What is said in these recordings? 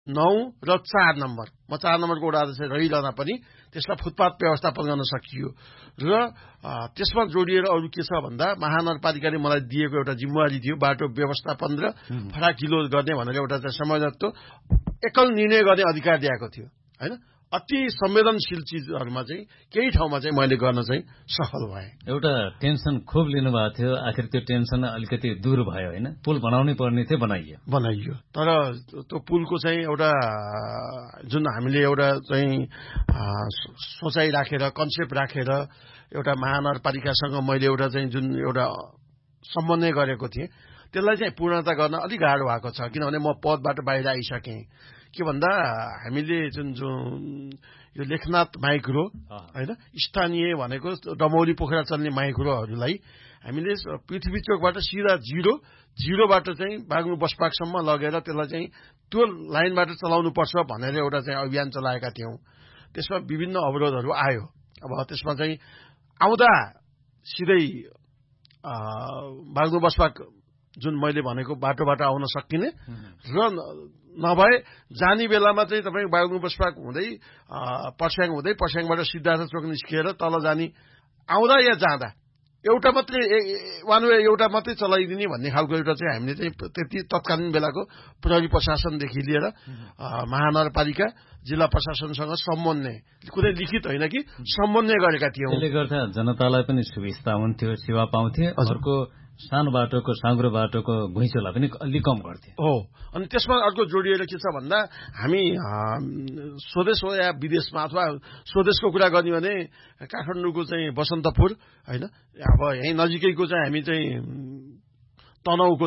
9 र 4 नम्बर म 4 नम्बरको वडा अध्यक्ष रहिरहँदा पनि त्यसलाई फुटपाथ व्यवस्थापन गर्न सकियो र त्यसमा जोडिएर अरू के छ भन्दा महानगरपालिकाले मलाई दिएको एउटा जिम्मेवारी थियो बाटो व्यवस्थापन र फराकिलो गर्ने भनेर एउटा चाहिँ संयोजकत्व एकल निर्णय गर्ने अधिकार दिएको थियो हैन अति संवेदनशील चीजहरुमा चाहिँ केही ठाउँमा चाहिँ मैले गर्न चाहिँ सफल भएँ एउटा टेन्सन खूब लिनु भएको थियो आखिर त्यो टेन्सन अलिकति दूर भयो हैन पुल बनाउनै पर्ने थियो बनाइयो तर त्यो पुलको चाहिँ एउटा जुन हामीले एउटा चाहिँ सोचाइ राखेर कन्सेप्ट राखेर एउटा महानगरपालिकासँग मैले एउटा चाहिँ जुन एउटा समन्वय गरेको थिएँ त्यसलाई चाहिँ पूर्णता गर्न अलि गाह्रो भएको छ किनभने म पदबाट बाहिर आइसकेँ के भन्दा हामीले जुन यो लेखनाथ माइक्रो हैन स्थानीय भनेको डमौली पोखरा चल्ने माइक्रोहरूलाई हामीले पृथ्वी चोकबाट सिधा जिरोबाट चाहिँ बाग्लुङ बसपाकसम्म लगेर त्यसलाई चाहिँ त्यो लाइनबाट चलाउनु पर्छ भनेर एउटा चाहिँ अभियान चलाएका थियौं त्यसमा विभिन्न अवरोधहरू आयो अब त्यसमा चाहिँ आउँदा सिधै बाग्लुङ बसपाक जुन मैले भनेको बाटोबाट आउन सकिने र नभए जाने बेलामा चाहिँ तपाईँ बाग्लुङ बसपाक हुँदै पर्स्याङ हुँदै पर्स्याङबाट सिद्धार्थ चोक निस्किएर तल जाने आउँदा या जाँदा एउटा मात्रै वान वे एउटा मात्रै चलाइदिने भन्ने खालको एउटा चाहिँ हामीले चाहिँ त्यति तत्कालीन बेलाको प्रहरी प्रशासनदेखि लिएर महानगरपालिका जिल्ला प्रशासनसँग समन्वय कुनै लिखित होइन कि समन्वय गरेका थियौँ त्यसले गर्दा जनतालाई पनि सुविस्ता हुन्थ्यो सेवा पाउँथे अर्को सानो बाटोको साँग्रो बाटोको घुइँचोलाई पनि अलि कम गर्थे हो अनि त्यसमा अर्को जोडिएर के छ भन्दा हामी स्वदेश हो या विदेशमा अथवा स्वदेशको कुरा गर्ने भने काठमाडौँको चाहिँ बसन्तपुर हैन अब यही नजिकैको चाहिँ हामी चाहिँ तनहुको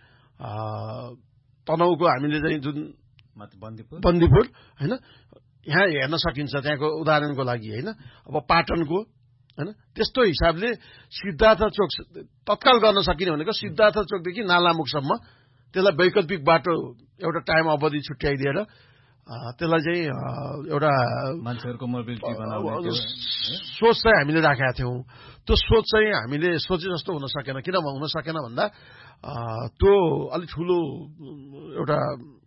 हामीले चाहिँ जुन बन्दीपुर हैन यहाँ हेर्न सकिन्छ त्यहाँको उदाहरणको लागि हैन अब पाटनको हैन त्यस्तो हिसाबले सिद्धार्थ चोक तत्काल गर्न सकिने भनेको सिद्धार्थ चोकदेखि नालामुखसम्म त्यसलाई वैकल्पिक बाटो एउटा टाइम अवधि छुट्याइदिएर त्यसलाई चाहिँ एउटा मान्छेहरुको मोबिलिटी बनाउने सोच चाहिँ हामीले राखेका थियौं त्यो सोच चाहिँ हामीले सोचे जस्तो हुन सकेन किन हुन सकेन भन्दा त्यो अलि ठूलो एउटा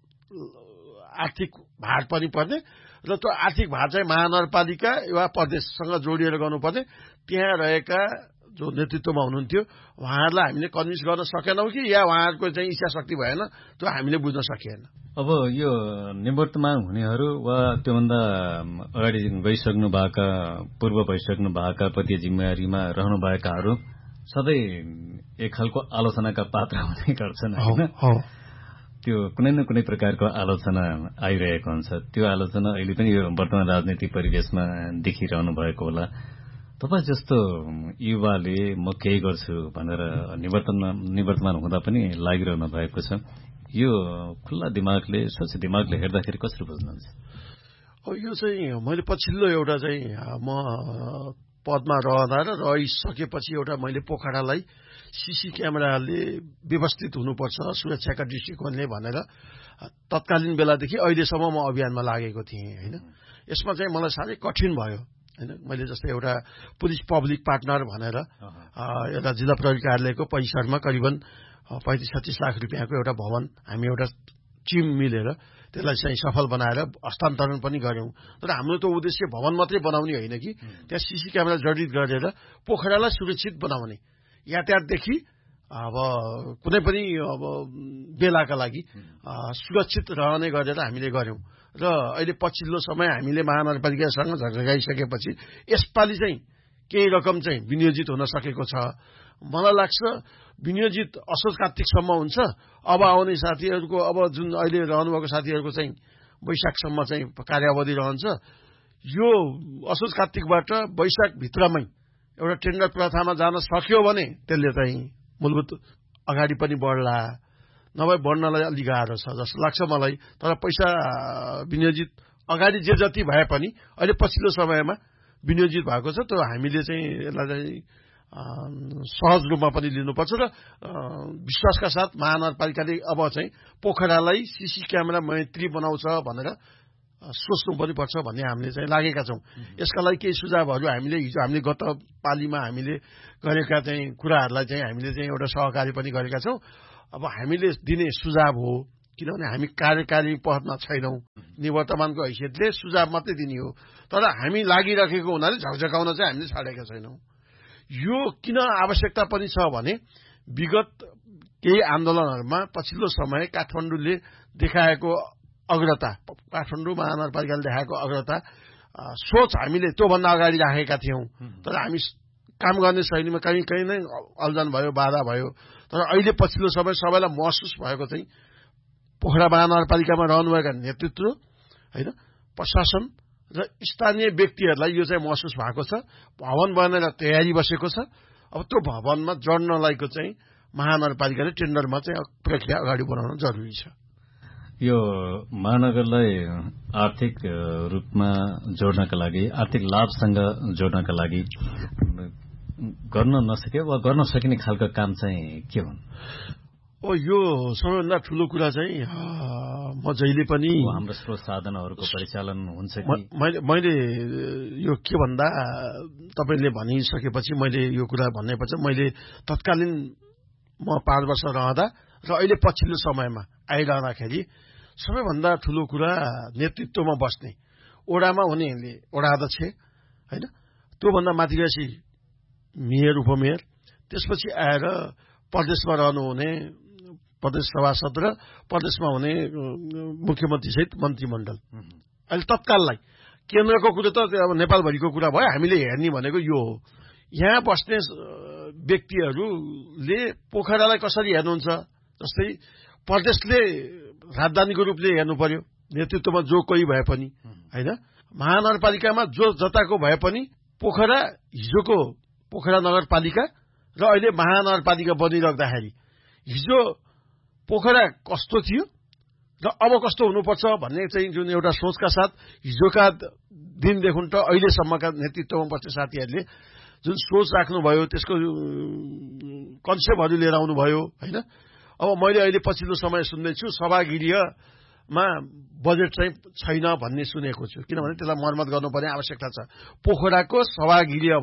आर्थिक भार पनि पर्ने र त्यो आर्थिक भार चाहिँ महानगरपालिका वा प्रदेशसँग जोडिएर गर्नुपर्ने त्यहाँ रहेका जो नेतृत्वमा हुनुहुन्थ्यो उहाँहरूलाई हामीले कन्भिन्स गर्न सकेनौं कि या उहाँहरूको चाहिँ इच्छा शक्ति भएन त्यो हामीले बुझ्न सकिएन अब यो निवर्तमान हुनेहरू वा त्योभन्दा अगाडि गइसक्नु भएका पूर्व भइसक्नु भएका पति जिम्मेवारीमा रहनु भएकाहरू सधैँ एक खालको आलोचनाका पात्र हुने गर्छन् हैन त्यो कुनै न कुनै प्रकारको आलोचना आइरहेको हुन्छ त्यो आलोचना अहिले पनि यो वर्तमान राजनीतिक परिवेशमा देखिरहनु भएको होला तपाईँ जस्तो युवाले म केही गर्छु भनेर निवर्तमान हुँदा पनि लागिरहनु भएको छ यो खुल्ला दिमागले स्वच्छ दिमागले हेर्दाखेरि कसरी बुझ्नुहुन्छ यो चाहिँ मैले पछिल्लो एउटा चाहिँ म पदमा रहँदा र रहिसकेपछि एउटा मैले पोखरालाई सीसी क्यामेराले व्यवस्थित हुनुपर्छ सुरक्षाका दृष्टिकोणले भनेर तत्कालीन बेलादेखि अहिलेसम्म म अभियानमा लागेको थिएँ हैन यसमा चाहिँ मलाई साह्रै कठिन भयो हैन मैले जस्तै एउटा पुलिस पब्लिक पार्टनर भनेर एउटा जिल्ला प्रहरी कार्यालयको परिसरमा करिबन 35-36 लाख रुपियाँको एउटा भवन हामी एउटा टिम मिलेर त्यसलाई चाहिँ सफल बनाएर हस्तान्तरण पनि गर्यौं तर हाम्रो त उद्देश्य भवन मात्रै बनाउने होइन कि त्यहाँ सीसी क्यामेरा जडित गरेर पोखरालाई सुरक्षित बनाउने यातायातदेखि अब कुनै पनि अब बेलाका लागि सुरक्षित रहने गरेर हामीले गर्यौं र अहिले पछिल्लो समय हामीले महानगरपालिकासँग झगडाइसकेपछि यसपालि चाहिँ केही रकम चाहिँ विनियोजित हुन सकेको छ मलाई लाग्छ विनियोजित असोज कार्तिकसम्म हुन्छ अब आउने साथीहरूको अब जुन अहिले रहनुभएको साथीहरूको चाहिँ वैशाखसम्म चाहिँ कार्यावधि रहन्छ यो असोज कार्तिकबाट वैशाख भित्रमै एउटा टेन्डर प्रथामा जान सक्यो भने त्यसले चाहिँ मूलभूत अगाडि पनि बढ्ला नभए बढ्नलाई अलि गाह्रो छ जस्तो लाग्छ मलाई तर पैसा विनियोजित अगाडि जे जति भए पनि अहिले पछिल्लो समयमा विनियोजित भएको छ त्यो हामीले चाहिँ यसलाई चाहिँ सहज रूपमा पनि लिनुपर्छ र विश्वासका साथ महानगरपालिकाले अब चाहिँ पोखरालाई सीसी क्यामेरा मैत्री बनाउँछ भनेर सोच्नु पनि पर्छ भन्ने हामीले चाहिँ लागेका छौं यसका लागि केही सुझावहरू हामीले गत पालीमा हामीले गरेका चाहिँ कुराहरूलाई चाहिँ हामीले चाहिँ एउटा सहकारी पनि गरेका छौं अब हामीले दिने सुझाव हो किनभने हामी कार्यकारी पदमा छैनौं, निवर्तमानको हैसियतले सुझाव मात्रै दिने हो। तर हामी लागिरहेको हुनाले झकझकाउन चाहिँ हामीले छाडेका छैनौं। यो किन आवश्यकता पनि छ भने विगत केही आन्दोलनहरूमा पछिल्लो समय काठमाडौँले देखाएको अग्रता, काठमाडौँ महानगरपालिकाले देखाएको अग्रता सोच हामीले त्योभन्दा अगाडि राखेका थियौं। तर हामी काम गर्ने शैलीमा कहीँ कहीँ नै अल्झन भयो, बाधा भयो। तर अहिले पछिल्लो समय सबैलाई महसुस भएको चाहिँ पोखरा महानगरपालिकामा रहनुभएका नेतृत्व होइन, प्रशासन र स्थानीय व्यक्तिहरूलाई यो चाहिँ महसुस भएको छ। भवन बनेर तयारी बसेको छ। अब त्यो भवनमा जड्नलाईको चाहिँ महानगरपालिकाले टेन्डरमा चाहिँ प्रक्रिया अगाडि बढाउन जरुरी छ। यो महानगरलाई आर्थिक रूपमा जोड्नका लागि, आर्थिक लाभसँग जोड्नका लागि गर्न नसके वा गर्न सकिने खालको काम चाहिँ के हुन्? यो सबैभन्दा ठूलो कुरा चाहिँ म जहिले पनि हाम्रो स्रोत साधनहरूको परिचालन हुन्छ कि मैले यो के भन्दा तपाईले भनिसकेपछि मैले यो कुरा भन्नेपछि मैले तत्कालीन म 5 वर्ष रहँदा र अहिले पछिल्लो समयमा आइरहँदाखेरि सबैभन्दा ठूलो कुरा नेतृत्वमा बस्ने, ओडामा हुनेले ओडा अध्यक्ष होइन, त्योभन्दा माथि गएपछि मेयर, उपमेयर, त्यसपछि आएर प्रदेशमा रहनुहुने प्रदेश सभासद र प्रदेशमा हुने मुख्यमन्त्री सहित मन्त्रीमण्डल। अहिले तत्काललाई केन्द्रको कुरा त अब नेपालभरिको कुरा भयो, हामीले हेर्ने भनेको यो हो। यहाँ बस्ने व्यक्तिहरूले पोखरालाई कसरी हेर्नुहुन्छ, जस्तै प्रदेशले राजधानीको रूपले हेर्नु पर्यो, नेतृत्वमा जो कोही भए पनि होइन, महानगरपालिकामा जो जताको भए पनि पोखरा हिजोको पोखरा नगरपालिका र अहिले महानगरपालिका बनिराख्दाखेरि हिजो पोखरा कस्तो थियो र अब कस्तो हुनुपर्छ भन्ने चाहिँ जुन एउटा सोचका साथ हिजोका दिनदेखि त अहिलेसम्मका नेतृत्वमा बस्ने साथीहरूले जुन सोच राख्नुभयो, त्यसको कन्सेप्टहरू लिएर आउनुभयो होइन। अब मैले अहिले पछिल्लो समय सुन्दैछु सभागृहमा बजेट चाहिँ छैन भन्ने सुनेको छु, किनभने त्यसलाई मर्मत गर्नुपर्ने आवश्यकता छ। पोखरा सभागृह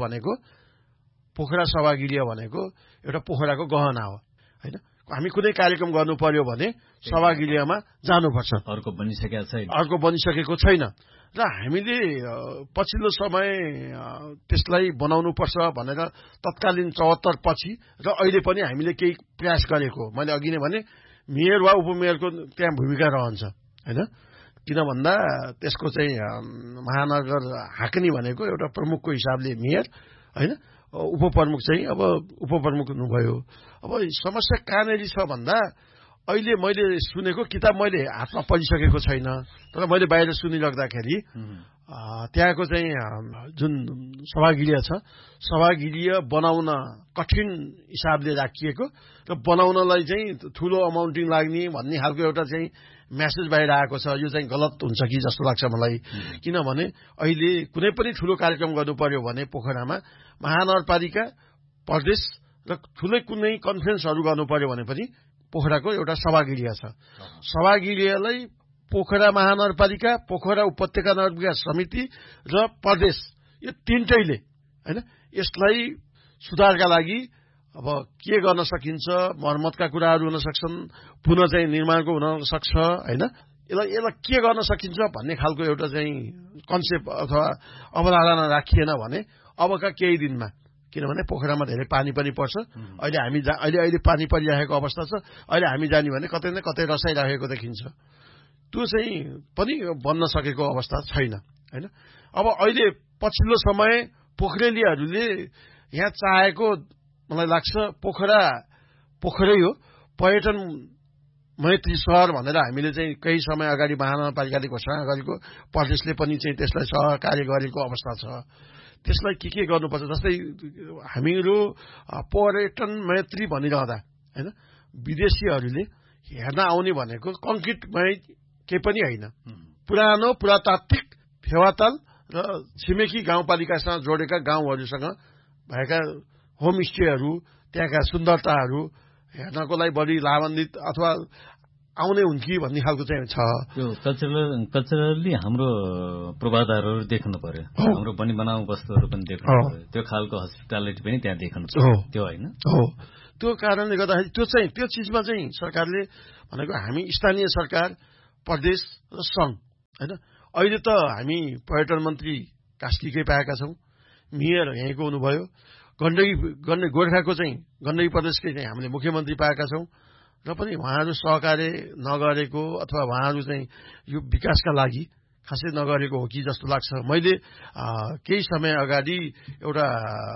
भनेको एउटा पोखराको गहना हो होइन। हामी कुनै कार्यक्रम गर्नु पर्यो भने सभागृहमा जानुपर्छ। अर्को बनिसकेको छैन र हामीले पछिल्लो समय त्यसलाई बनाउनुपर्छ भनेर तत्कालीन 74 पछि र अहिले पनि हामीले केही प्रयास गरेको। मैले अघि नै भने मेयर वा उपमेयरको त्यहाँ भूमिका रहन्छ होइन। किन भन्दा त्यसको चाहिँ महानगर हाक्ने भनेको एउटा प्रमुखको हिसाबले मेयर होइन, उपप्रमुख चाहिँ अब उपप्रमुख हुनुभयो। अब समस्या कहाँनिर छ भन्दा अहिले मैले सुनेको किताब मैले हातमा पढिसकेको छैन, तर मैले बाहिर सुनिराख्दाखेरि त्यहाँको चाहिँ जुन सभागृह छ, सभागृह बनाउन कठिन हिसाबले राखिएको र बनाउनलाई चाहिँ ठूलो अमाउन्टिङ लाग्ने भन्ने खालको एउटा चाहिँ मेसेज बाहिर आएको छ। यो चाहिँ गलत हुन्छ कि जस्तो लाग्छ मलाई। किनभने अहिले कुनै पनि ठूलो कार्यक्रम गर्नु पर्यो भने पोखरामा महानगरपालिका, प्रदेश र ठूलै कुनै कन्फरेन्सहरू गर्नु पर्यो भने पनि पोखराको एउटा सभागृह छ। सभागृहलाई पोखरा महानगरपालिका, पोखरा उपत्यका नगरविकास समिति र प्रदेश यो तीनटैले हैन यसलाई सुधारका लागि अब के गर्न सकिन्छ, मर्मतका कुराहरू हुन सक्छन्, पुनः चाहिँ निर्माणको हुन सक्छ हैन। यसलाई के गर्न सकिन्छ भन्ने खालको एउटा चाहिँ कन्सेप्ट अथवा अवधारणा राखिएन भने अबका केही दिनमा, किनभने पोखरामा धेरै पानी पनि पर्छ, अहिले पानी परिरहेको अवस्था छ, अहिले हामी जाने भने कतै न कतै रसाइरहेको देखिन्छ। त्यो चाहिँ पनि बन्न सकेको अवस्था छैन हैन। अब अहिले पछिल्लो समय पोखरेलीहरूले यहाँ चाहेको मलाई लाग्छ पोखरै हो, पर्यटन मैत्री सहर भनेर हामीले चाहिँ केही समय अगाडि महानगरपालिकाले घोषणा गरेको, प्रदेशले पनि चाहिँ त्यसलाई सहकार्य गरेको अवस्था छ। त्यसलाई के गर्नुपर्छ, जस्तै हामीहरू पर्यटन मैत्री भनिरहँदा हैन, विदेशीहरूले हेर्न आउने भनेको कंक्रिटमै केही पनि होइन, पुरानो पुरातात्विक फेवाताल र छिमेकी गाउँपालिकासँग जोडेका गाउँहरूसँग भएका होमस्टेहरू, त्यहाँका सुन्दरताहरू हेर्नको लागि बढी लाभान्वित अथवा आउने हुन् कि भन्ने खालको चाहिँ छ। त्यो कल्चरली हाम्रो पूर्वाधारहरू देख्नु पर्यो, हाम्रो बनी बनाउ वस्तुहरू पनि देख्नु पर्यो, त्यो खालको हस्पिटालिटी पनि त्यहाँ देख्नु पर्यो, त्यो होइन हो। त्यो कारणले गर्दाखेरि त्यो चिजमा चाहिँ सरकारले भनेको हामी स्थानीय सरकार, प्रदेश र सङ्घ होइन। अहिले त हामी पर्यटन मन्त्री कास्कीकै पाएका छौँ, मेयर यहीँको हुनुभयो, गण्डकी गोर्खाको चाहिँ गण्डकी प्रदेशकै चाहिँ हामीले मुख्यमन्त्री पाएका छौँ र पनि उहाँहरू सहकार्य नगरेको अथवा उहाँहरू चाहिँ यो विकासका लागि खासै नगरेको हो कि जस्तो लाग्छ। मैले केही समय अगाडि एउटा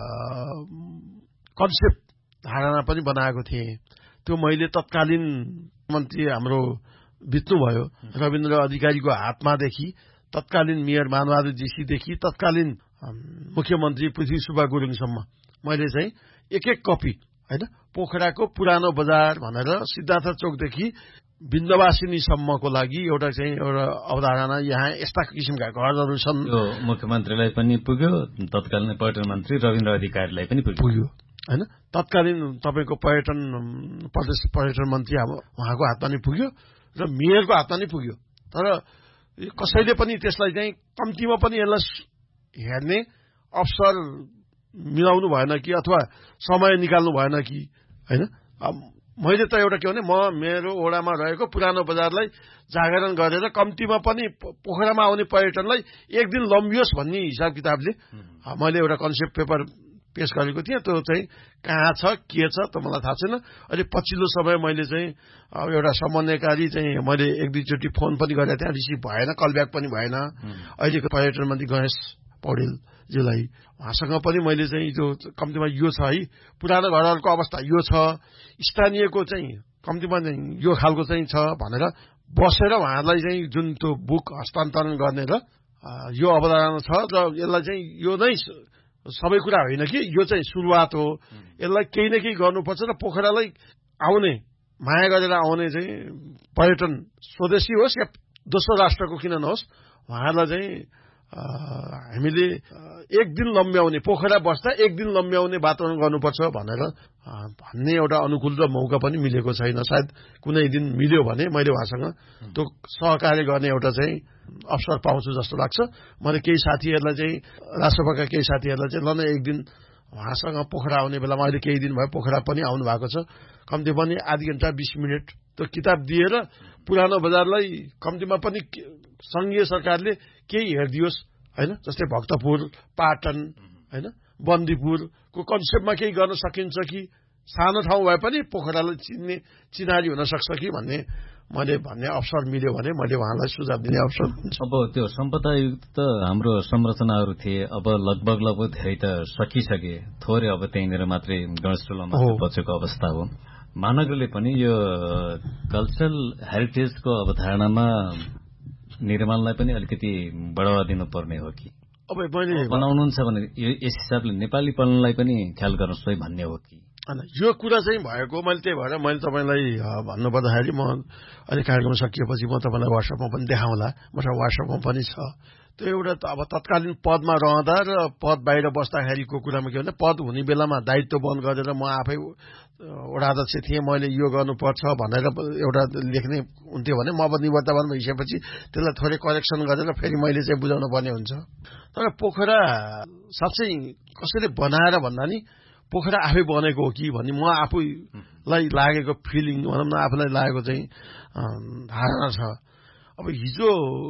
कन्सेप्ट धारणा पनि बनाएको थिएँ। त्यो मैले तत्कालीन मन्त्री हाम्रो बित्नुभयो रविन्द्र अधिकारीको हातमादेखि तत्कालीन मेयर मानबहादुर जीसीदेखि तत्कालीन मुख्यमन्त्री पृथ्वी सुब्बा गुरुङसम्म मैले चाहिँ एक कपी होइन पोखराको पुरानो बजार भनेर सिद्धार्थ चोकदेखि बिन्दवासिनीसम्मको लागि एउटा अवधारणा, यहाँ यस्ता किसिमका घरहरू छन्। यो मुख्यमन्त्रीलाई पनि पुग्यो, तत्कालीन पर्यटन मन्त्री रविन्द्र अधिकारीलाई पनि पुग्यो होइन। तत्कालीन तपाईँको प्रदेश पर्यटन मन्त्री उहाँको हातमा नै पुग्यो र मेयरको हातमा नै पुग्यो। तर कसैले पनि त्यसलाई चाहिँ कम्तीमा पनि यसलाई हेर्ने अवसर मिलाउनु भएन कि अथवा समय निकाल्नु भएन कि होइन। मैले त एउटा के भने मेरो ओडामा रहेको पुरानो बजारलाई जागरण गरेर कम्तीमा पनि पोखरामा आउने पर्यटनलाई एक दिन लम्बियोस् भन्ने हिसाब किताबले मैले एउटा कन्सेप्ट पेपर पेश गरेको थिएँ। त्यो चाहिँ कहाँ छ के छ त मलाई थाहा छैन। अहिले पछिल्लो समय मैले चाहिँ एउटा समन्वयकारी चाहिँ मैले एक दुईचोटि फोन पनि गरेको थिएँ, रिसिभ भएन, कलब्याक पनि भएन। अहिलेको पर्यटन मन्त्री गणेश पौडेलज्यूलाई उहाँसँग पनि मैले चाहिँ जो कम्तीमा यो छ है पुरानो घरहरूको अवस्था यो छ, स्थानीयको चाहिँ कम्तीमा यो खालको चाहिँ छ भनेर बसेर उहाँहरूलाई चाहिँ जुन त्यो बुक हस्तान्तरण गर्ने र यो अवधारणा छ र यसलाई चाहिँ यो नै सबै कुरा होइन कि यो चाहिँ सुरुवात हो, यसलाई केही न केही गर्नुपर्छ र पोखरालाई आउने माया गरेर आउने चाहिँ पर्यटन स्वदेशी होस् या दोस्रो राष्ट्रको किन नहोस् उहाँहरूलाई चाहिँ हामीले एक दिन लम्ब्याउने पोखरा बस्दा एक दिन लम्ब्याउने वातावरण गर्नुपर्छ भनेर भन्ने एउटा अनुकूल र मौका पनि मिलेको छैन। सायद कुनै दिन मिल्यो भने मैले उहाँसँग त्यो सहकार्य गर्ने एउटा चाहिँ अवसर पाउँछु जस्तो लाग्छ। मैले केही साथीहरूलाई चाहिँ राष्ट्रपतिका केही साथीहरूलाई चाहिँ ल न एक दिन उहाँसँग पोखरा आउने बेलामा अहिले केही दिन भयो पोखरा पनि आउनु भएको छ, कम्ती पनि आधी घन्टा 20 मिनट त्यो किताब दिएर पुरानो बजारलाई कम्तीमा पनि सङ्घीय सरकारले केही हेरिदियोस् होइन। जस्तै भक्तपुर, पाटन होइन, बन्दीपुरको कन्सेप्टमा केही गर्न सकिन्छ कि सानो ठाउँ भए पनि पोखरालाई चिनारी हुन सक्छ कि भन्ने अवसर मिल्यो भने मैले उहाँलाई सुझाव दिने अवसर हुन्छ। अब त्यो सम्पदायुक्त हाम्रो संरचनाहरू थिए, अब लगभग धेरै त सकिसके, थोरै अब त्यहीँनिर मात्रै गणेश टोलामा बचेको अवस्था हो। महानगरले पनि यो कल्चरल हेरिटेजको अवधारणामा निर्माणलाई पनि अलिकति बढावा दिनुपर्ने हो कि अब मैले बनाउनुहुन्छ भने यस हिसाबले नेपालीपनलाई पनि ख्याल गर्नुहोस् भन्ने हो कि यो कुरा चाहिँ भएको। मैले त्यही भएर मैले तपाईँलाई भन्नुपर्दाखेरि म अहिले कार्यक्रम सकिएपछि म तपाईँलाई वाट्सएपमा पनि देखाउँला, मसँग वाट्सएपमा पनि छ। त्यो एउटा अब तत्कालीन पदमा रहँदा र पद बाहिर बस्दाखेरिको कुरामा के भन्दा पद हुने बेलामा दायित्व बन्द गरेर म आफै वडा अध्यक्ष थिएँ, मैले यो गर्नुपर्छ भनेर एउटा लेख्ने हुन्थ्यो भने म अब निवर्तमानमा हिसेपछि त्यसलाई थोरै करेक्सन गरेर फेरि मैले चाहिँ बुझाउनु पर्ने हुन्छ। तर पोखरा साँच्चै कसैले बनाएर भन्दा नि पोखरा आफै बनेको हो कि भन्ने म आफूलाई लागेको फिलिङ भनौँ न, आफूलाई लागेको चाहिँ धारणा छ। अब हिजो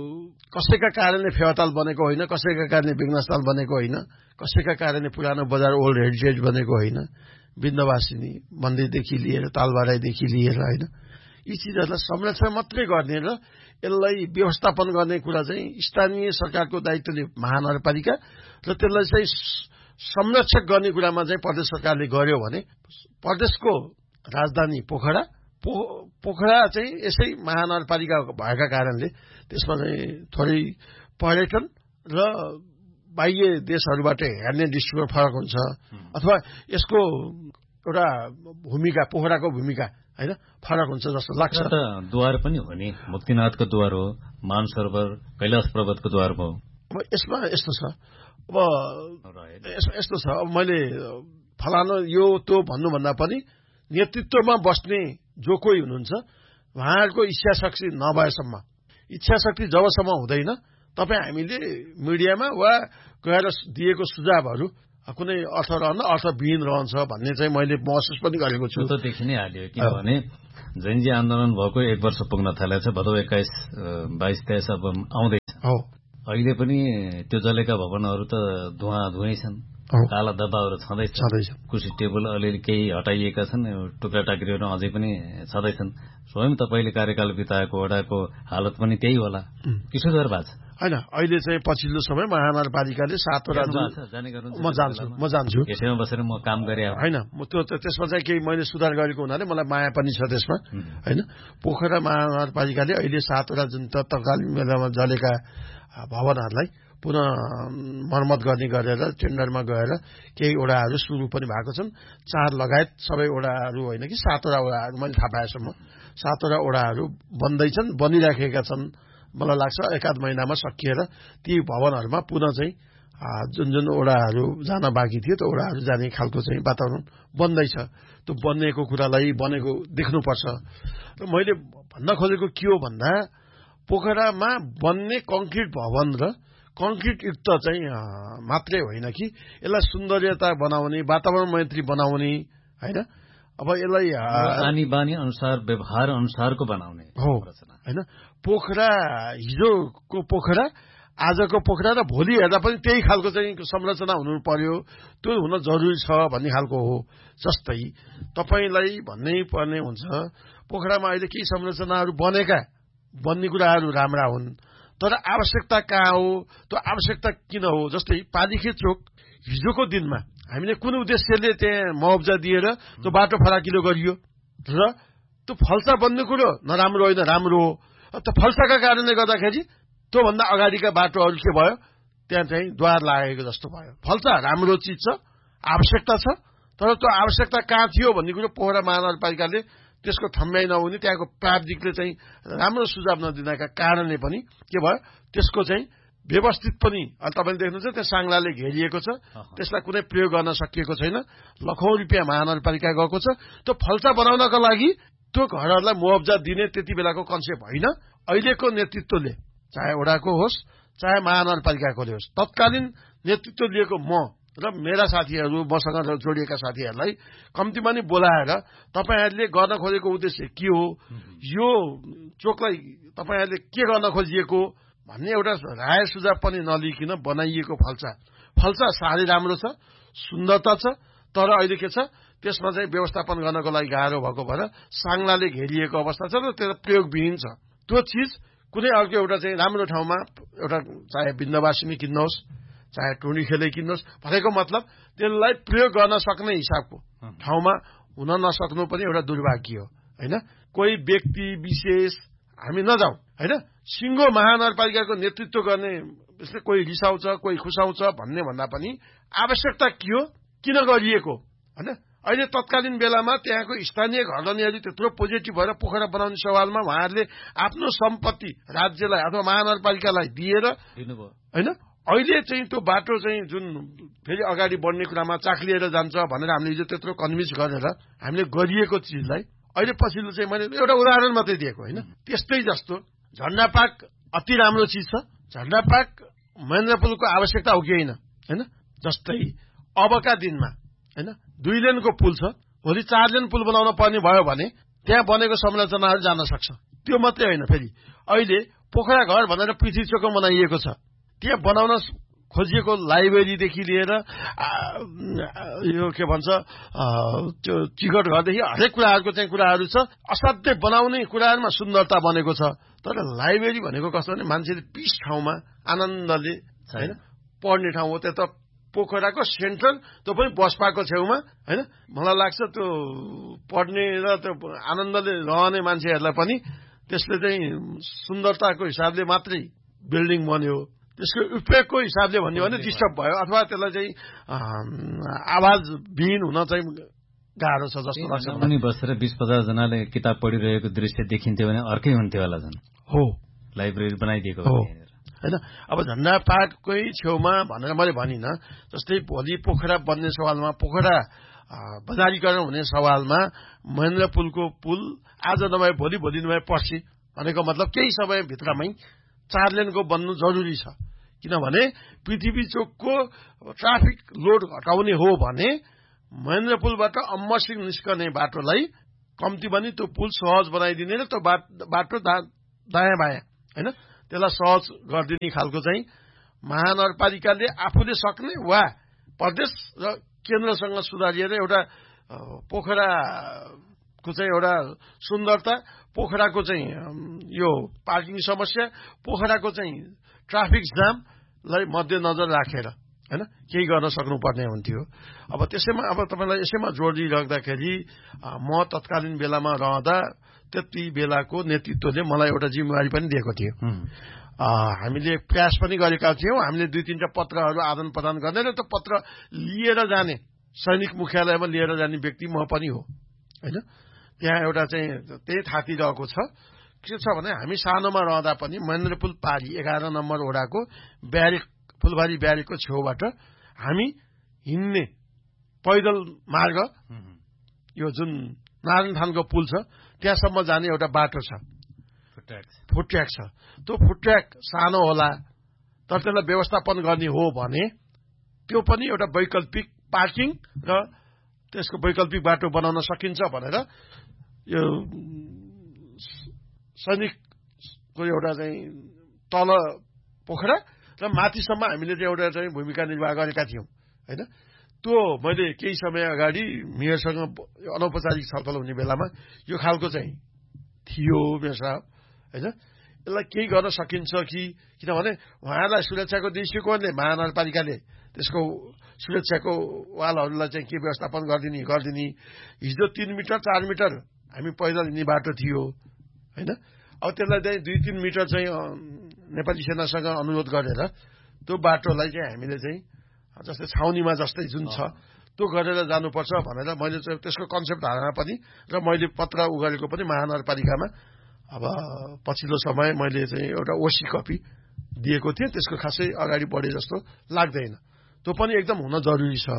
कसैका कारणले फेवाताल बनेको होइन, कसैका कारणले बेगनास्थल बनेको होइन, कसैका कारणले पुरानो बजार ओल्ड हेरिटेज बनेको होइन। बिन्दवासिनी मन्दिरदेखि लिएर तालबाराईदेखि लिएर होइन, यी चिजहरूलाई संरक्षण मात्रै गर्ने र यसलाई व्यवस्थापन गर्ने कुरा चाहिँ स्थानीय सरकारको दायित्वले महानगरपालिका र त्यसलाई चाहिँ संरक्षक गर्ने कुरामा चाहिँ प्रदेश सरकारले गर्यो भने प्रदेशको राजधानी पोखरा चाहिँ यसै महानगरपालिका भएका कारणले त्यसमा चाहिँ थोरै पर्यटन र बाह्य देशहरूबाट हेर्ने दृष्टिकोण फरक हुन्छ अथवा यसको एउटा भूमिका पोखराको भूमिका होइन फरक हुन्छ जस्तो लाग्छ। द्वार पनि हो नि, मुक्तिनाथको द्वार हो, मानसरोवर कैलाश पर्वतको द्वार हो। अब यसमा यस्तो छ, अब यस्तो छ, अब मैले फलानु यो त्यो भन्नुभन्दा पनि नेतृत्वमा बस्ने जो कोही हुनुहुन्छ उहाँहरूको इच्छा शक्ति नभएसम्म, इच्छा शक्ति जबसम्म हुँदैन तपाईँ हामीले मिडियामा वा गएर दिएको सुझावहरू कुनै अर्थ रहन्न, अर्थविहीन रहन्छ भन्ने चाहिँ मैले महसुस पनि गरेको छु। त देखि नै हाल्यो, किनभने जैनजी आन्दोलन भएको 1 वर्ष पुग्न थालेको छ। भदौ 21, 22, 23 अब आउँदैछ। अहिले पनि त्यो जलेका भवनहरू त धुवै छन्, काला दब्बाहरू छँदैछ। कुर्सी टेबल अलिअलि केही हटाइएका छन्, टुक्रा टाक्रीहरू अझै पनि छँदैछन्। स्वयं तपाईँले कार्यकाल बिताएको वडाको हालत पनि त्यही होला, किशोर भएको छ होइन? अहिले चाहिँ पछिल्लो समय महानगरपालिकाले 7 वटा म जान्छु यसैमा बसेर म काम गरे होइन। त्यो त्यसमा चाहिँ केही मैले सुधार गरेको हुनाले मलाई माया पनि छ त्यसमा होइन। पोखरा महानगरपालिकाले अहिले 7 वटा जुन तत्कालीन बेलामा जलेका भवनहरूलाई पुनः मर्मत गर्ने गरेर टेन्डरमा गएर केही वडाहरू सुरु पनि भएको छन्। 4 लगायत सबै वडाहरू होइन कि 7 वटा वडाहरू मैले थाहा पाएसम्म 7 वटा वडाहरू बन्दैछन्, बनिराखेका छन्। मलाई लाग्छ 1-8 महिनामा सकिएर ती भवनहरूमा पुनः चाहिँ जुन वडाहरू जान बाँकी थियो त्यो वडाहरू जाने खालको चाहिँ वातावरण बन्दैछ। त्यो बनेको कुरालाई बनेको देख्नुपर्छ। र मैले भन्न खोजेको के हो भन्दा पोखरामा बन्ने कङ्क्रिट भवन र कङ्क्रिट युक्त चाहिँ मात्रै होइन कि यसलाई सुन्दरता बनाउने, वातावरण मैत्री बनाउने होइन। अब यसलाई आनी बानी अनुसार व्यवहार अनुसारको बनाउने हो होइन। पोखरा हिजोको पोखरा आजको पोखरा र भोलि हेर्दा पनि त्यही खालको चाहिँ संरचना हुनु पर्यो, त्यो हुन जरुरी छ भन्ने खालको हो। जस्तै तपाईलाई भन्नै पर्ने हुन्छ पोखरामा अहिले केही संरचनाहरू बन्ने कुराहरू राम्रा हुन्, तर आवश्यकता कहाँ हो, त्यो आवश्यकता किन हो? जस्तै पालिखे चोक हिजोको दिनमा हामीले कुन उद्देश्यले त्यहाँ मुआवजा दिएर त्यो बाटो फराकिलो गरियो र त्यो फल्सा बन्ने कुरो नराम्रो होइन, राम्रो हो। त्यो फल्साका कारणले गर्दाखेरि त्योभन्दा अगाडिका बाटोहरू के भयो, त्यहाँ चाहिँ द्वार लागेको जस्तो भयो। फल्सा राम्रो चिज छ, आवश्यकता छ, तर त्यो आवश्यकता कहाँ थियो भन्ने कुरो पोखरा महानगरपालिकाले त्यसको थम्याइ नहुने, त्यहाँको प्राविधिकले चाहिँ राम्रो सुझाव नदिनका कारणले पनि के भयो, त्यसको चाहिँ व्यवस्थित पनि तपाईँले देख्नुहुन्छ त्यहाँ साङ्लाले घेरिएको छ, त्यसलाई कुनै प्रयोग गर्न सकिएको छैन। लाखौं रुपियाँ महानगरपालिका गएको छ। त्यो फल्सा बनाउनका लागि त्यो घरहरूलाई मुआवजा दिने त्यति बेलाको कन्सेप्ट होइन। अहिलेको नेतृत्वले चाहे वडाको होस् चाहे महानगरपालिकाकोले होस्, तत्कालीन नेतृत्व लिएको म र मेरा साथीहरू, मसँग जोडिएका साथीहरूलाई कम्तीमा नि बोलाएर तपाईँहरूले गर्न खोजेको उद्देश्य के हो, यो चोकलाई तपाईँहरूले के गर्न खोजिएको भन्ने एउटा राय सुझाव पनि नलिकन बनाइएको फल्सा साह्रै राम्रो छ, सुन्दरता छ, तर अहिले के छ त्यसमा चाहिँ व्यवस्थापन गर्नको लागि गाह्रो भएको भएर साङ्लाले घेरिएको अवस्था छ र त्यो प्रयोगविहीन छ। त्यो चिज कुनै अर्को एउटा चाहिँ राम्रो ठाउँमा एउटा चाहे बिन्दवासिनी किन्नुहोस् चाहे टुँडी खेलै किन्नुहोस् भनेको मतलब त्यसलाई प्रयोग गर्न सक्ने हिसाबको ठाउँमा हुन नसक्नु पनि एउटा दुर्भाग्य हो होइन। कोही व्यक्ति विशेष हामी नजाउँ होइन, सिङ्गो महानगरपालिकाको नेतृत्व गर्ने कोही रिसाउँछ कोही खुसाउँछ भन्ने भन्दा पनि आवश्यकता के हो, किन गरिएको होइन। अहिले तत्कालीन बेलामा त्यहाँको स्थानीय घरधनीहरू त्यत्रो पोजिटिभ भएर पोखरा बनाउने सवालमा उहाँहरूले आफ्नो सम्पत्ति राज्यलाई अथवा महानगरपालिकालाई दिएर होइन। अहिले चाहिँ त्यो बाटो चाहिँ जुन फेरि अगाडि बढ्ने कुरामा चाख्लिएर जान्छ भनेर हामीले हिजो त्यत्रो कन्भिन्स गरेर हामीले गरिएको चिजलाई अहिले पछिल्लो चाहिँ मैले एउटा उदाहरण मात्रै दिएको होइन। त्यस्तै जस्तो झण्डा पार्क अति राम्रो चिज छ, झण्डा पार्क महेन्द्र पुलको आवश्यकता हो कि होइन। जस्तै अबका दिनमा होइन 2 लेनको पुल छ, भोलि 4 लेन पुल बनाउन पर्ने भयो भने त्यहाँ बनेको संरचनाहरू जान सक्छ। त्यो मात्रै होइन, फेरि अहिले पोखरा घर भनेर पृथ्वी चोकमा बनाइएको छ, त्यहाँ बनाउन खोजिएको लाइब्रेरीदेखि लिएर यो के भन्छ त्यो टिकट घरदेखि हरेक कुराहरूको चाहिँ कुराहरू छ। असाध्यै बनाउने कुराहरूमा सुन्दरता बनेको छ, तर लाइब्रेरी भनेको कस्तो भने मान्छेले पिस ठाउँमा आनन्दले होइन पढ्ने ठाउँ हो। त्यो त पोखराको सेन्ट्रल, त्यो पनि बसपाको छेउमा होइन। मलाई लाग्छ त्यो पढ्ने र त्यो आनन्दले रहने मान्छेहरूलाई पनि त्यसले चाहिँ सुन्दरताको हिसाबले मात्रै बिल्डिङ बन्यो, त्यसको उपयोगको हिसाबले भन्यो भने डिस्टर्ब भयो अथवा त्यसलाई चाहिँ आवाजविहीन हुन चाहिँ गाह्रो छ जस्तो लाग्छ। अनि बसेर 20-50 जनाले किताब पढिरहेको दृश्य देखिन्थ्यो भने अर्कै हुन्थ्यो होला झन्। हो, लाइब्रेरी बनाइदिएको हो होइन। अब झण्डा पार्ककै छेउमा भनेर मैले भनिनँ, जस्तै भोलि पोखरा बन्ने सवालमा, पोखरा बजारीकरण हुने सवालमा महेन्द्र पुलको पुल आज नभए भोलि, भोलि नभए पर्सि भनेको मतलब केही समयभित्रमै 4 लेनको बन्नु जरुरी छ। किनभने पृथ्वी चोकको ट्राफिक लोड घटाउने हो भने महेन्द्र पुलबाट अम्मसिङ निस्कने बाटोलाई कम्ती पनि त्यो पुल सहज बनाइदिने र त्यो बाटो दायाँ बायाँ होइन त्यसलाई सहज गरिदिने खालको चाहिँ महानगरपालिकाले आफूले सक्ने वा प्रदेश र केन्द्रसँग सुधारिएर एउटा पोखराको चाहिँ एउटा सुन्दरता, पोखराको चाहिँ यो पार्किङ समस्या, पोखराको चाहिँ ट्राफिक जामलाई मध्यनजर राखेर हैन केही गर्न सक्नुपर्ने हुन्थ्यो। अब त्यसैमा अब तपाईलाई यसैमा जोड दिइराख्दाखेरि म तत्कालीन बेलामा रहँदा त्यति बेलाको नेतृत्वले मलाई एउटा जिम्मेवारी पनि दिएको थियो। हामीले प्रयास पनि गरेका थियौं। हामीले 2-3 पत्रहरू आदान प्रदान गर्ने र त्यो पत्र लिएर जाने सैनिक मुख्यालयमा लिएर जाने व्यक्ति म पनि हो हैन। त्यहाँ एउटा चाहिँ त्यही थाती रहेको छ। के छ भने हामी सानोमा रहँदा पनि महेन्द्रपुल पारी 11 नम्बर वडाको ब्यारेक फुलबारी ब्यारेकको छेउबाट हामी हिँड्ने पैदल मार्ग यो जुन नारायण थानको पुल छ त्यहाँसम्म जाने एउटा बाटो छ, फुटट्र्याक छ। त्यो फुटट्र्याक सानो होला तर त्यसलाई व्यवस्थापन गर्ने हो भने त्यो पनि एउटा वैकल्पिक पार्किङ र त्यसको वैकल्पिक बाटो बनाउन सकिन्छ भनेर यो सैनिकको एउटा चाहिँ तल पोखरा र माथिसम्म हामीले चाहिँ एउटा चाहिँ भूमिका निर्वाह गरेका थियौं हैन। त्यो मैले केही समय अगाडि मेयरसँग अनौपचारिक छलफल हुने बेलामा यो खालको चाहिँ थियो मेयर साहब हैन। यसलाई केही गर्न सकिन्छ कि, किनभने उहाँलाई सुरक्षाको दृष्टिकोणले महानगरपालिकाले त्यसको सुरक्षाको वालहरूलाई चाहिँ के व्यवस्थापन गरिदिने हिजो 3 मिटर 4 मिटर हामी पैदल हिँड्ने बाटो थियो हैन। अब त्यसलाई चाहिँ 2-3 मिटर चाहिँ नेपाली सेनासँग अनुरोध गरेर त्यो बाटोलाई चाहिँ हामीले चाहिँ जस्तै छाउनीमा जस्तै जुन छ त्यो गरेर जानुपर्छ भनेर मैले चाहिँ त्यसको कन्सेप्ट धारणा पनि र मैले पत्र गरेको पनि महानगरपालिकामा अब पछिल्लो समय मैले चाहिँ एउटा ओसी कपी दिएको थिएँ। त्यसको खासै अगाडि बढे जस्तो लाग्दैन। त्यो पनि एकदम हुन जरुरी छ।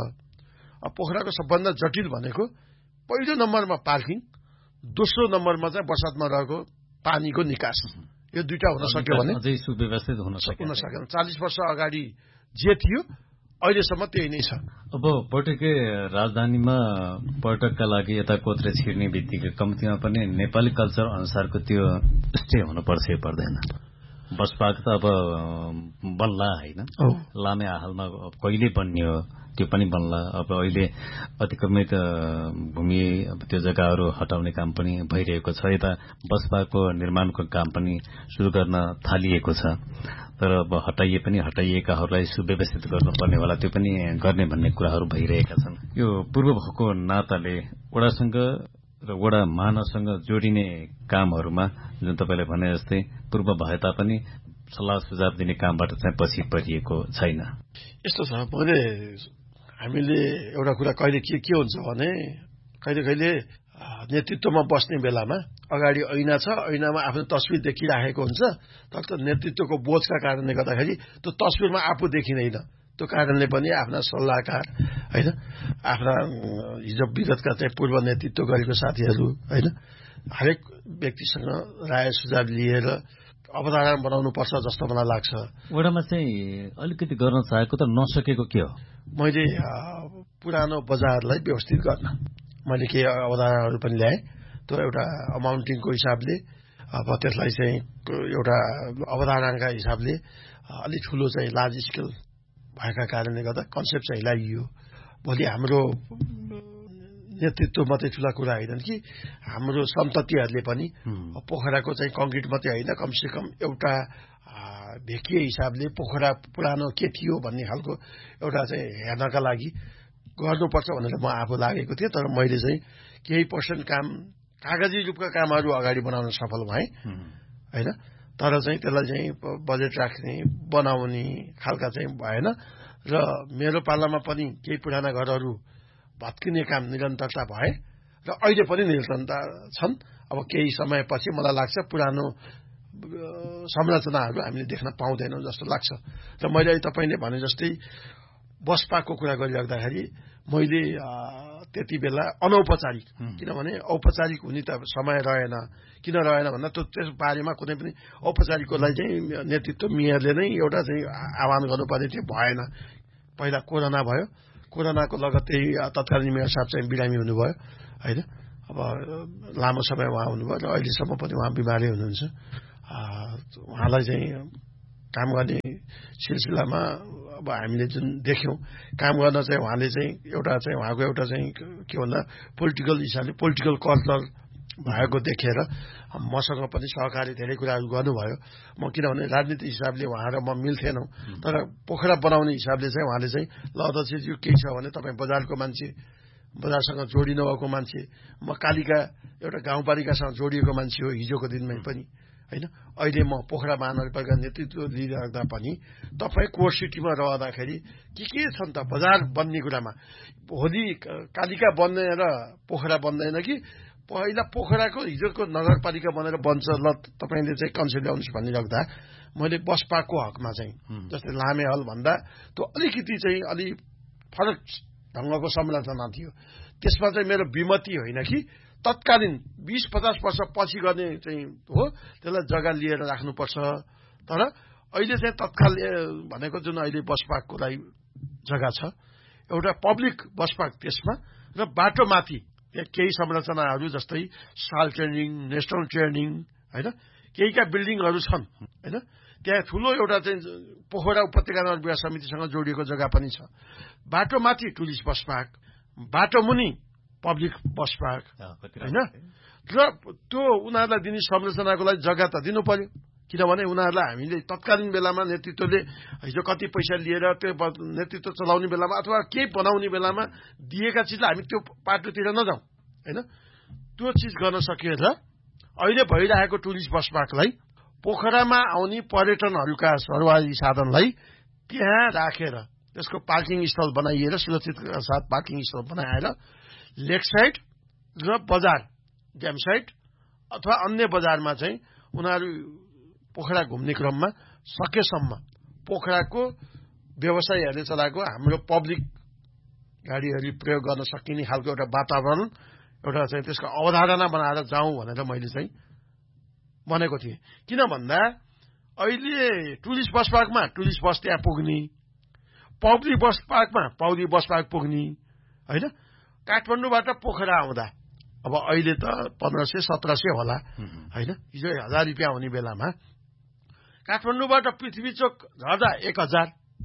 अब पोखराको सबभन्दा जटिल भनेको पहिलो नम्बरमा पार्किङ, दोस्रो नम्बरमा चाहिँ बरसातमा रहेको पानीको निकास। यो दुईटा हुन सक्यो भने अझै सुव्यवस्थित हुन सकेन। 40 वर्ष अगाडि जे थियो अहिलेसम्म त्यही नै छ। अब पर्यटकीय राजधानीमा पर्यटकका लागि यता कोत्रे छिर्ने बित्तिकै कम्तीमा पनि नेपाली कल्चर अनुसारको त्यो स्टे हुनुपर्छ पर्दैन। बस पार्क त अब बन्ला होइन, लामे हालमा कहिले बन्यो त्यो पनि बन्ला। अब अहिले अतिक्रमित भूमि त्यो जग्गाहरू हटाउने काम पनि भइरहेको छ। यता बस पार्कको निर्माणको काम पनि सुरु गर्न थालिएको छ। तर अब हटाइएकाहरूलाई सुव्यवस्थित गर्नुपर्ने होला, त्यो पनि गर्ने भन्ने कुराहरू भइरहेका छन्। यो पूर्व भएको नाताले वडासँग र वडा महानगरसँग जोडिने कामहरूमा जुन तपाईँले भने जस्तै पूर्व भए तापनि सल्लाह सुझाव दिने कामबाट चाहिँ पछि परिएको छैन। यस्तो छ भने हामीले एउटा कुरा कहिले के हुन्छ भने कहिले नेतृत्वमा बस्ने बेलामा अगाडि ऐना छ, ऐनामा आफ्नो तस्बिर देखिराखेको हुन्छ। तर त्यो नेतृत्वको बोझका कारणले गर्दाखेरि त्यो तस्बिरमा आफू देखिँदैन। त्यो कारणले पनि आफ्ना सल्लाहकार हैन, आफ्ना हिजो विगतका चाहिँ पूर्व नेतृत्व गरेको साथीहरू हैन, हरेक व्यक्तिसँग राय सुझाव लिएर अवधारणा बनाउनु पर्छ जस्तो मलाई लाग्छ। वडामा चाहिँ अलिकति गर्न चाहेको त नसकेको के हो? मैले पुरानो बजारलाई व्यवस्थित गर्न मैले केही अवधारणाहरू पनि ल्याएँ। त्यो एउटा अमाउन्टिङको हिसाबले अब त्यसलाई चाहिँ एउटा अवधारणाका हिसाबले अलिक ठुलो चाहिँ लार्ज स्केल भएका कारणले गर्दा कन्सेप्ट चाहिँ लगाइयो। भोलि हाम्रो नेतृत्व मात्रै ठुला कुरा होइन कि हाम्रो सन्ततिहरूले पनि पोखराको चाहिँ कङ्क्रिट मात्रै होइन, कमसेकम एउटा भेकिए हिसाबले पोखरा पुरानो के थियो भन्ने खालको एउटा चाहिँ हेर्नका लागि गर्नुपर्छ भनेर म आफू लागेको थिएँ। तर मैले चाहिँ केही पर्सेन्ट काम कागजी रूपका कामहरू अगाडि बनाउन सफल भएँ होइन। तर चाहिँ त्यसलाई चाहिँ बजेट राख्ने बनाउने खालका चाहिँ भएन। र मेरो पालामा पनि केही पुराना घरहरू भत्किने काम निरन्तरता भए र अहिले पनि निरन्तरता छन्। अब केही समयपछि मलाई लाग्छ पुरानो संरचनाहरू हामीले देख्न पाउँदैनौँ जस्तो लाग्छ। र मैले अहिले तपाईँले भने जस्तै बस पार्कको कुरा गरिराख्दाखेरि मैले त्यति बेला अनौपचारिक, किनभने औपचारिक हुने त समय रहेन। किन रहेन भन्दा त्यस बारेमा कुनै पनि औपचारिकलाई चाहिँ नेतृत्व मेयरले नै एउटा चाहिँ आह्वान गर्नुपर्ने थियो, भएन। पहिला कोरोना भयो, कोरोनाको लगत्तै तत्कालीन मेयर साहब चाहिँ बिरामी हुनुभयो होइन। अब लामो समय उहाँ हुनुभयो र अहिलेसम्म पनि उहाँ बिमारै हुनुहुन्छ। उहाँलाई चाहिँ काम गर्ने सिलसिलामा अब हामीले जुन देख्यौँ, काम गर्न चाहिँ उहाँले चाहिँ एउटा चाहिँ उहाँको एउटा चाहिँ के भन्दा पोलिटिकल हिसाबले पोलिटिकल कल्चर भएको देखेर मसँग पनि सहकारी धेरै कुराहरू गर्नुभयो। म किनभने राजनीतिक हिसाबले उहाँ र म मिल्थेनौँ, तर पोखरा बनाउने हिसाबले चाहिँ उहाँले चाहिँ ल अध्यक्षज्यू केही छ भने तपाईँ बजारको मान्छे, बजारसँग जोडिनु भएको मान्छे, म कालिका एउटा गाउँपालिकासँग जोडिएको मान्छे हो हिजोको दिनमै पनि होइन। अहिले म पोखरा महानगरपालिका नेतृत्व लिइरहँदा पनि तपाईँ कोर सिटीमा रहँदाखेरि के छ नि त बजार बन्ने कुरामा भोलि कालिका बन्दैन र पोखरा बन्दैन कि पहिला पोखराको हिजोको नगरपालिका बनेर बन्छ, ल तपाईँले चाहिँ कन्सेप्ट ल्याउनुहोस् भनिराख्दा मैले बसपाको हकमा चाहिँ जस्तै लामे हल भन्दा त्यो अलिकति चाहिँ अलि फरक ढङ्गको संरचना थियो। त्यसमा चाहिँ मेरो विमति होइन कि तत्कालीन 20-50 वर्ष पछि गर्ने चाहिँ हो, त्यसलाई जग्गा लिएर राख्नुपर्छ। तर अहिले चाहिँ तत्काल भनेको जुन अहिले बस पार्कको लागि जग्गा छ, एउटा पब्लिक बस पार्क त्यसमा र बाटोमाथि केही संरचनाहरू जस्तै साल ट्रेनिङ, नेसनल ट्रेनिङ होइन, केहीका बिल्डिङहरू छन् होइन। त्यहाँ ठुलो एउटा चाहिँ पोखरा उपत्यका नगर विकास समितिसँग जोडिएको जग्गा पनि छ। बाटोमाथि टुरिस्ट बस पार्क, बाटो मुनि पब्लिक बस पार्क होइन। र त्यो उनीहरूलाई दिने संरचनाको लागि जग्गा त दिनु पर्यो, किनभने उनीहरूलाई हामीले तत्कालीन बेलामा नेतृत्वले हिजो कति पैसा लिएर त्यो नेतृत्व चलाउने बेलामा अथवा केही बनाउने बेलामा दिएका चिजलाई हामी त्यो पाटोतिर नजाउँ होइन। त्यो चिज गर्न सकिएर अहिले भइरहेको टुरिस्ट बस पार्कलाई पोखरामा आउने पर्यटनहरूका सर्वाधिक साधनलाई त्यहाँ राखेर त्यसको पार्किङ स्थल बनाइएर सुरक्षित साथ पार्किङ स्थल बनाएर लेक साइड र बजार ड्याम साइड अथवा अन्य बजारमा चाहिँ उनीहरू पोखरा घुम्ने क्रममा सकेसम्म पोखराको व्यवसायीहरूले चलाएको हाम्रो पब्लिक गाडीहरू प्रयोग गर्न सकिने खालको एउटा वातावरण, एउटा चाहिँ त्यसको अवधारणा बनाएर जाउँ भनेर मैले चाहिँ भनेको थिएँ। किन भन्दा अहिले टुरिस्ट बस पार्कमा टुरिस्ट बस त्यहाँ पुग्ने, पब्लिक बस पार्कमा पब्लिक बस पार्क पुग्ने होइन। काठमाडौँबाट पोखरा आउँदा अब अहिले त 1500-1700 होला होइन, हिजो 1000 रुपियाँ हुने बेलामा काठमाडौँबाट पृथ्वी चोक झर्दा 1000,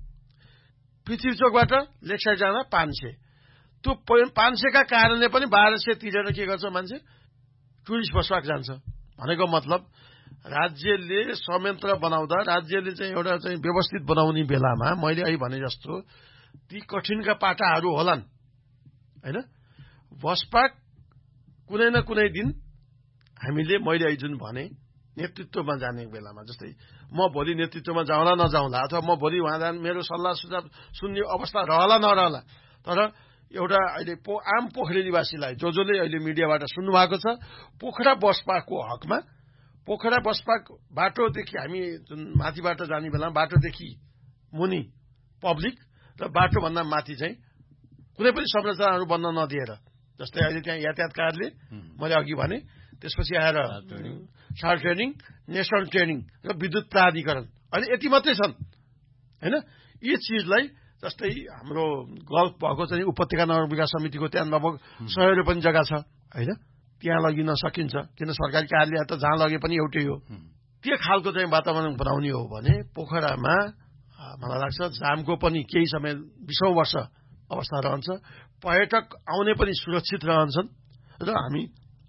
पृथ्वी चोकबाट लेकसाइड जाँदा 500। त्यो 500 का कारणले पनि 1200 तिरेर के गर्छ मान्छे, टुरिस्ट बस पार्क जान्छ। भनेको मतलब राज्यले संयन्त्र बनाउँदा, राज्यले चाहिँ एउटा चाहिँ व्यवस्थित बनाउने बेलामा मैले अहिले भने जस्तो ती कठिनका पाटाहरू होलान् होइन। बस पार्क कुनै न कुनै दिन हामीले मैले अहिले जुन भने नेतृत्वमा जाने बेलामा, जस्तै म भोलि नेतृत्वमा जाउँला नजाउँला अथवा म भोलि उहाँ मेरो सल्लाह सुझाव सुन्ने अवस्था रहला नरहला, तर एउटा अहिले आम पोखरी निवासीलाई जसले अहिले मिडियाबाट सुन्नु भएको छ, पोखरा बस पार्कको हकमा पोखरा बस पार्क बाटोदेखि हामी जुन माथिबाट जाने बेलामा बाटोदेखि मुनि पब्लिक र बाटोभन्दा माथि चाहिँ कुनै पनि संरचनाहरू बन्न नदिएर, जस्तै अहिले त्यहाँ यातायात कार्यालय मैले अघि भने, त्यसपछि आएर साल ट्रेनिङ, नेसनल ट्रेनिङ र विद्युत प्राधिकरण, अहिले यति मात्रै छन् होइन। यी चिजलाई जस्तै हाम्रो गल्फ भएको चाहिँ उपत्यका नगर विकास समितिको त्यहाँ लगभग 100 पनि जग्गा छ होइन, त्यहाँ लगिन सकिन्छ, किन सरकारी कार्यालय त जहाँ लगे पनि एउटै हो। त्यो खालको चाहिँ वातावरण बनाउने हो भने पोखरामा मलाई लाग्छ जामको पनि केही समय 20औं वर्ष अवस्था रहन्छ, पर्यटक आउने पनि सुरक्षित रहन्छन् र हामी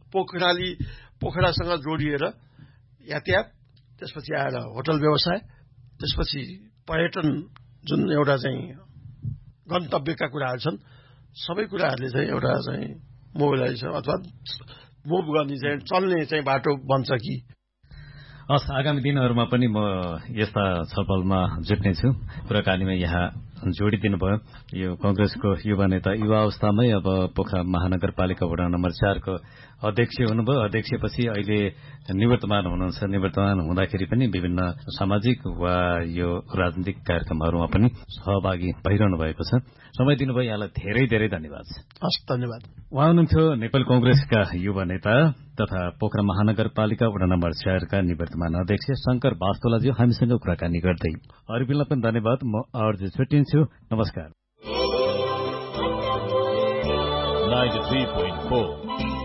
पोखरासँग जोडिएर यातायात, त्यसपछि आएर होटल व्यवसाय, त्यसपछि पर्यटन जुन एउटा चाहिँ गन्तव्यका कुराहरू छन्, सबै कुराहरूले चाहिँ एउटा चाहिँ मोबिलाइजेसन अथवा मुभ गर्ने चाहिँ चल्ने चाहिँ बाटो बन्छ कि। हस्, आगामी दिनहरूमा पनि म यस्ता छलफलमा जुट्नेछु। कुराकानीमा यहाँ जोडिदिनु भयो। यो कांग्रेसको युवा नेता युवा अवस्थामै अब पोखरा महानगरपालिका वडा नम्बर 4 को अध्यक्ष हुनुभयो। अध्यक्षपछि अहिले निवर्तमान हुनुहुन्छ। निवर्तमान हुँदाखेरि पनि विभिन्न सामाजिक वा यो राजनीतिक कार्यक्रमहरूमा पनि सहभागी भइरहनु भएको छ। समय दिनुभयो यहाँलाई धेरै धेरै धन्यवाद। हस्, धन्यवाद। उहाँ हुनुहुन्थ्यो नेपाली कांग्रेसका युवा नेता तथा पोखरा महानगरपालिका वडा नम्बर 4 का निवर्तमान अध्यक्ष शंकर वास्तोलाज्यू हामीसँग कुराकानी गर्दै। अरूलाई पनि धन्यवाद। म आरजे छुट्टिन्छु। नमस्कार। 93.4